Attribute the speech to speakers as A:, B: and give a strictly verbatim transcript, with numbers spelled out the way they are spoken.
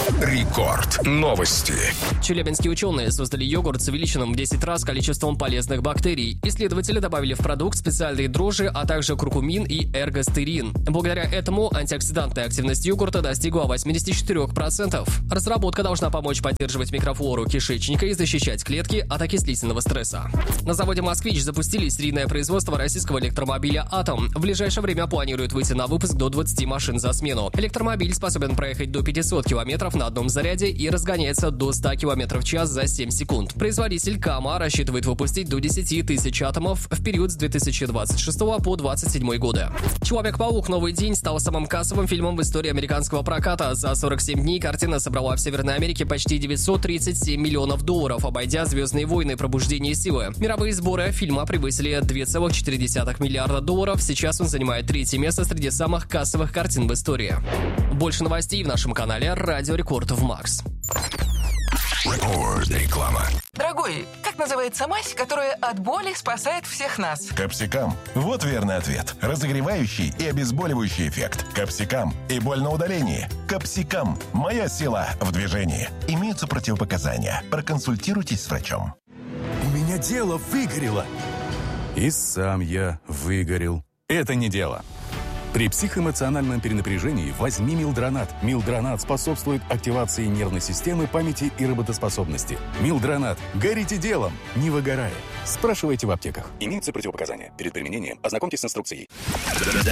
A: Рекорд. Новости.
B: Челябинские ученые создали йогурт с увеличенным в десять раз количеством полезных бактерий. Исследователи добавили в продукт специальные дрожжи, а также куркумин и эргостерин. Благодаря этому антиоксидантная активность йогурта достигла восемьдесят четыре процента. Разработка должна помочь поддерживать микрофлору кишечника и защищать клетки от окислительного стресса. На заводе «Москвич» запустили серийное производство российского электромобиля «Атом». В ближайшее время планируют выйти на выпуск до двадцати машин за смену. Электромобиль способен проехать до пятисот километров на одном заряде и разгоняется до ста километров в час за семь секунд. Производитель «Кама» рассчитывает выпустить до десяти тысяч атомов в период с две тысячи двадцать шестого по двадцать седьмой годы. «Человек-паук. Новый день» стал самым кассовым фильмом в истории американского проката. За сорок семь дней картина собрала в Северной Америке почти девятьсот тридцать семь миллионов долларов, обойдя «Звездные войны. Пробуждение силы». Мировые сборы фильма превысили два целых четыре десятых миллиарда долларов. Сейчас он занимает третье место среди самых кассовых картин в истории. Больше новостей в нашем канале «Радио Рекорд» в Макс.
A: Рекорд. Реклама.
C: Дорогой, как называется мазь, которая от боли спасает всех нас?
D: Капсикам. Вот верный ответ. Разогревающий и обезболивающий эффект. Капсикам. И боль на удалении. Капсикам. Моя сила в движении. Имеются противопоказания. Проконсультируйтесь с врачом.
E: У меня дело выгорело. И сам я выгорел. Это не дело. При психоэмоциональном перенапряжении возьми Милдронат. Милдронат способствует активации нервной системы, памяти и работоспособности. Милдронат. Горите делом, не выгорая. Спрашивайте в аптеках. Имеются противопоказания. Перед применением ознакомьтесь с инструкцией.